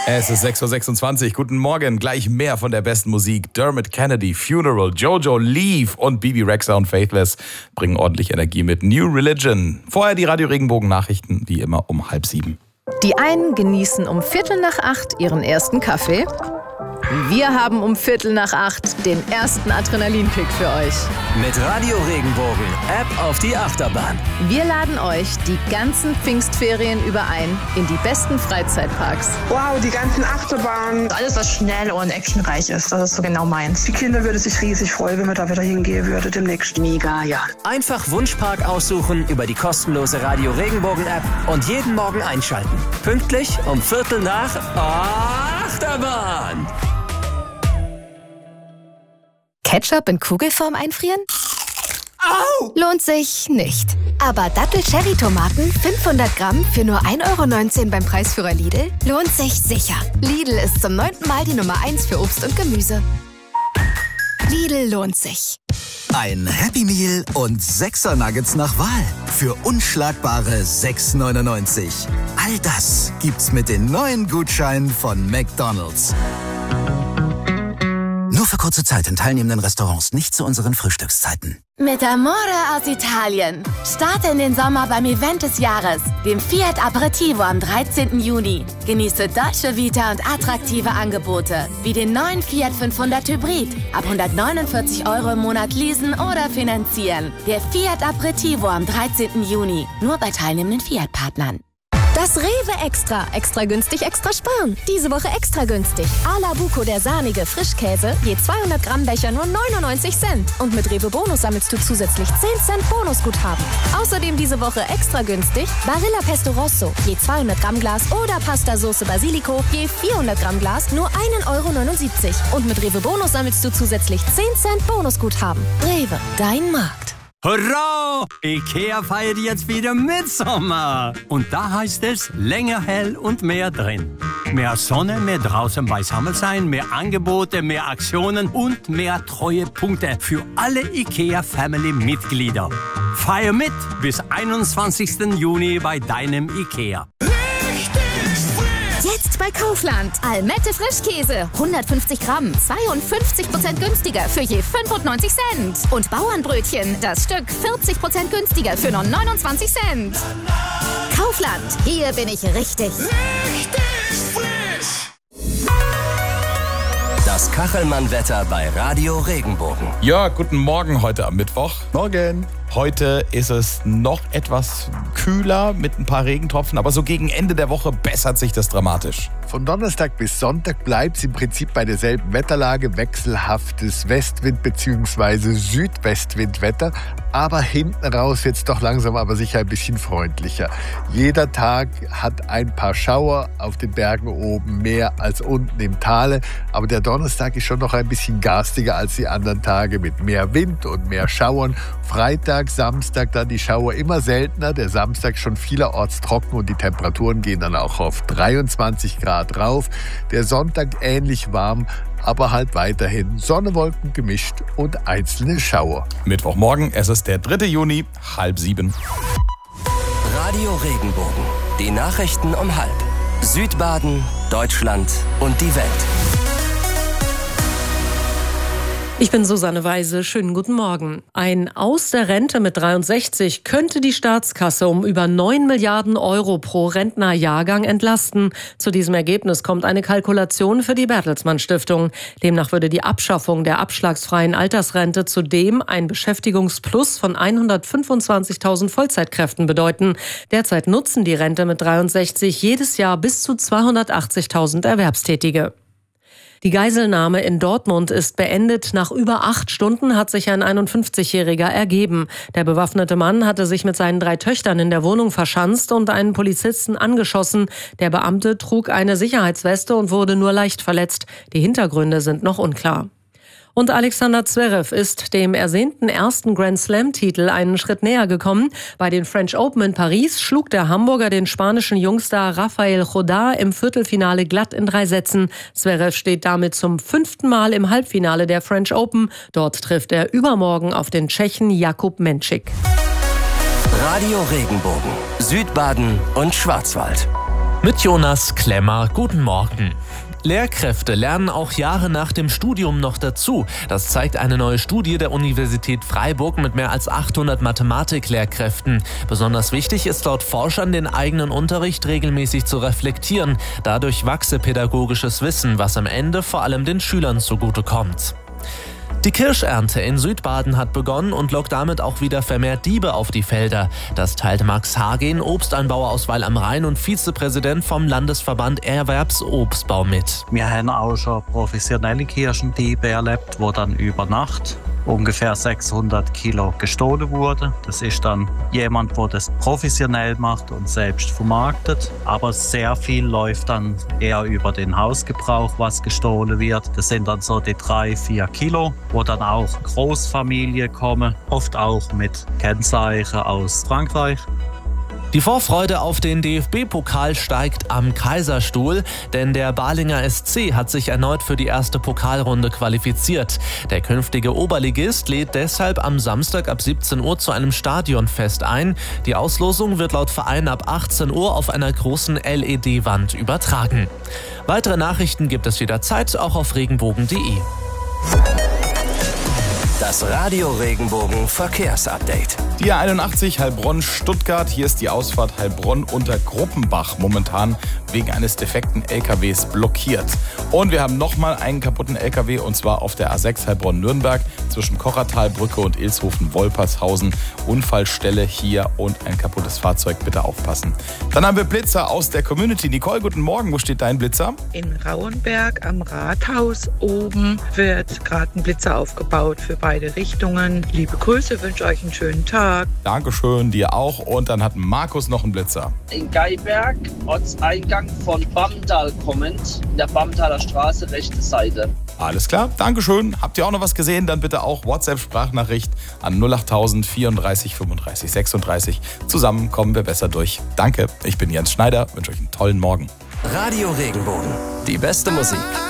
Es ist 6.26 Uhr. Guten Morgen. Gleich mehr von der besten Musik. Dermot Kennedy, Funeral, Jojo, Leave und Bibi Rexha und Faithless bringen ordentlich Energie mit New Religion. Vorher die Radio Regenbogen Nachrichten, wie immer um 6:30. Die einen genießen um 7:45 ihren ersten Kaffee. Wir haben um 7:45 den ersten Adrenalinkick für euch. Mit Radio Regenbogen, App auf die Achterbahn. Wir laden euch die ganzen Pfingstferien über ein in die besten Freizeitparks. Wow, die ganzen Achterbahnen. Alles, was schnell und actionreich ist, das ist so genau meins. Die Kinder würden sich riesig freuen, wenn wir da wieder hingehen würden demnächst. Mega, ja. Einfach Wunschpark aussuchen über die kostenlose Radio Regenbogen App und jeden Morgen einschalten. Pünktlich um 7:45 Achterbahn. Ketchup in Kugelform einfrieren? Au! Lohnt sich nicht. Aber Dattel-Cherry-Tomaten 500 Gramm für nur 1,19 € beim Preisführer Lidl lohnt sich sicher. Lidl ist zum 9. Mal die Nummer 1 für Obst und Gemüse. Lidl lohnt sich. Ein Happy Meal und 6er Nuggets nach Wahl für unschlagbare 6,99 €. All das gibt's mit den neuen Gutscheinen von McDonald's. Nur für kurze Zeit in teilnehmenden Restaurants, nicht zu unseren Frühstückszeiten. Mit Amore aus Italien. Starte in den Sommer beim Event des Jahres, dem Fiat Aperitivo am 13. Juni. Genieße Dolce Vita und attraktive Angebote, wie den neuen Fiat 500 Hybrid. Ab 149 € im Monat leasen oder finanzieren. Der Fiat Aperitivo am 13. Juni. Nur bei teilnehmenden Fiat-Partnern. Das Rewe Extra. Extra günstig, extra sparen. Diese Woche extra günstig. Ala Buco, der sahnige Frischkäse. Je 200 Gramm Becher nur 99 Cent. Und mit Rewe Bonus sammelst du zusätzlich 10 Cent Bonusguthaben. Außerdem diese Woche extra günstig Barilla Pesto Rosso. Je 200 Gramm Glas oder Pasta Sauce Basilico. Je 400 Gramm Glas nur 1,79 €. Und mit Rewe Bonus sammelst du zusätzlich 10 Cent Bonusguthaben. Rewe, dein Markt. Hurra! IKEA feiert jetzt wieder Mitsommer. Und da heißt es länger hell und mehr drin. Mehr Sonne, mehr draußen beisammen sein, mehr Angebote, mehr Aktionen und mehr Treuepunkte für alle IKEA-Family-Mitglieder. Feier mit bis 21. Juni bei deinem IKEA. Jetzt bei Kaufland. Almette Frischkäse. 150 Gramm. 52% günstiger für je 95 Cent. Und Bauernbrötchen. Das Stück 40% günstiger für nur 29 Cent. Kaufland. Hier bin ich richtig. Richtig frisch. Das Kachelmann-Wetter bei Radio Regenbogen. Ja, guten Morgen heute am Mittwoch. Morgen. Heute ist es noch etwas kühler mit ein paar Regentropfen, aber so gegen Ende der Woche bessert sich das dramatisch. Von Donnerstag bis Sonntag bleibt es im Prinzip bei derselben Wetterlage, wechselhaftes Westwind- bzw. Südwestwindwetter, aber hinten raus wird es doch langsam aber sicher ein bisschen freundlicher. Jeder Tag hat ein paar Schauer, auf den Bergen oben mehr als unten im Tale, aber der Donnerstag ist schon noch ein bisschen garstiger als die anderen Tage mit mehr Wind und mehr Schauern. Freitag, Samstag dann die Schauer immer seltener, der Samstag schon vielerorts trocken und die Temperaturen gehen dann auch auf 23 Grad rauf. Der Sonntag ähnlich warm, aber halt weiterhin Sonne, Wolken gemischt und einzelne Schauer. Mittwochmorgen, es ist der 3. Juni, 6:30. Radio Regenbogen. Die Nachrichten um 6:30. Südbaden, Deutschland und die Welt. Ich bin Susanne Weise. Schönen guten Morgen. Ein Aus der Rente mit 63 könnte die Staatskasse um über 9 Milliarden € pro Rentnerjahrgang entlasten. Zu diesem Ergebnis kommt eine Kalkulation für die Bertelsmann Stiftung. Demnach würde die Abschaffung der abschlagsfreien Altersrente zudem ein Beschäftigungsplus von 125.000 Vollzeitkräften bedeuten. Derzeit nutzen die Rente mit 63 jedes Jahr bis zu 280.000 Erwerbstätige. Die Geiselnahme in Dortmund ist beendet. Nach über 8 Stunden hat sich ein 51-Jähriger ergeben. Der bewaffnete Mann hatte sich mit seinen 3 Töchtern in der Wohnung verschanzt und einen Polizisten angeschossen. Der Beamte trug eine Sicherheitsweste und wurde nur leicht verletzt. Die Hintergründe sind noch unklar. Und Alexander Zverev ist dem ersehnten ersten Grand-Slam-Titel einen Schritt näher gekommen. Bei den French Open in Paris schlug der Hamburger den spanischen Jungstar Rafael Jodá im Viertelfinale glatt in 3 Sätzen. Zverev steht damit zum 5. Mal im Halbfinale der French Open. Dort trifft er übermorgen auf den Tschechen Jakub Menšík. Radio Regenbogen, Südbaden und Schwarzwald. Mit Jonas Klemmer, guten Morgen. Lehrkräfte lernen auch Jahre nach dem Studium noch dazu. Das zeigt eine neue Studie der Universität Freiburg mit mehr als 800 Mathematiklehrkräften. Besonders wichtig ist laut Forschern, den eigenen Unterricht regelmäßig zu reflektieren. Dadurch wachse pädagogisches Wissen, was am Ende vor allem den Schülern zugutekommt. Die Kirschernte in Südbaden hat begonnen und lockt damit auch wieder vermehrt Diebe auf die Felder. Das teilt Max Hagen, Obstanbauer aus Weil am Rhein und Vizepräsident vom Landesverband Erwerbsobstbau mit. Wir haben auch schon professionelle Kirschendiebe erlebt, wo dann über Nacht ungefähr 600 Kilo gestohlen wurde. Das ist dann jemand, der das professionell macht und selbst vermarktet. Aber sehr viel läuft dann eher über den Hausgebrauch, was gestohlen wird. Das sind dann so die 3-4 Kilo, wo dann auch Großfamilien kommen, oft auch mit Kennzeichen aus Frankreich. Die Vorfreude auf den DFB-Pokal steigt am Kaiserstuhl, denn der Balinger SC hat sich erneut für die erste Pokalrunde qualifiziert. Der künftige Oberligist lädt deshalb am Samstag ab 17 Uhr zu einem Stadionfest ein. Die Auslosung wird laut Verein ab 18 Uhr auf einer großen LED-Wand übertragen. Weitere Nachrichten gibt es jederzeit auch auf regenbogen.de. Das Radio Regenbogen Verkehrsupdate. Die A81 Heilbronn-Stuttgart. Hier ist die Ausfahrt Heilbronn unter Gruppenbach momentan wegen eines defekten LKWs blockiert. Und wir haben nochmal einen kaputten LKW und zwar auf der A6 Heilbronn-Nürnberg zwischen Kochertalbrücke und Ilshofen-Wolpershausen. Unfallstelle hier und ein kaputtes Fahrzeug. Bitte aufpassen. Dann haben wir Blitzer aus der Community. Nicole, guten Morgen. Wo steht dein Blitzer? In Rauenberg am Rathaus oben wird gerade ein Blitzer aufgebaut für beide Richtungen. Liebe Grüße, wünsche euch einen schönen Tag. Dankeschön, dir auch. Und dann hat Markus noch einen Blitzer. In Geiberg, Ortseingang von Bamtal kommend, in der Bamtaler Straße, rechte Seite. Alles klar, Dankeschön. Habt ihr auch noch was gesehen? Dann bitte auch WhatsApp-Sprachnachricht an 08000 34 35 36. Zusammen kommen wir besser durch. Danke, ich bin Jens Schneider, wünsche euch einen tollen Morgen. Radio Regenbogen, die beste Musik.